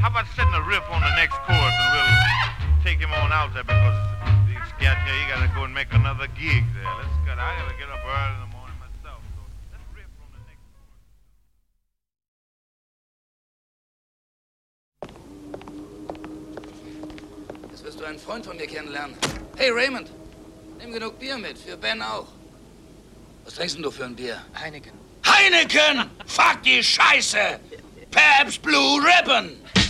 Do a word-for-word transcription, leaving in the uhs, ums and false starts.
How about setting a riff on the next chorus and we'll take him on out there because he's scared here. He gotta go and make another gig there. Let's get. I gotta get up early in the morning myself. So let's riff on the next chorus. Jetzt wirst du einen Freund von mir kennenlernen. Hey Raymond, nimm genug Bier mit, für Ben auch. Was trinkst denn du für ein Bier? Heineken. Heineken! Fuck die Scheiße! Pabst Blue Ribbon!